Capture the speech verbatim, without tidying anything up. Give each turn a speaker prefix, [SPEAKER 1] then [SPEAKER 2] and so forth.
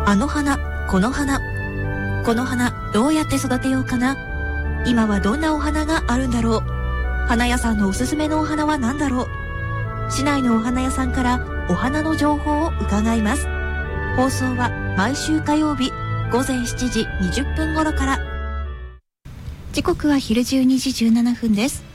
[SPEAKER 1] あの花、この花。この花、どうやって育てようかな。今はどんなお花があるんだろう。花屋さんのおすすめのお花は何だろう。市内のお花屋さんからお花の情報を伺います。放送は毎週火曜日ごぜんしちじにじゅっぷん頃から。時刻は昼じゅうにじじゅうななふんです。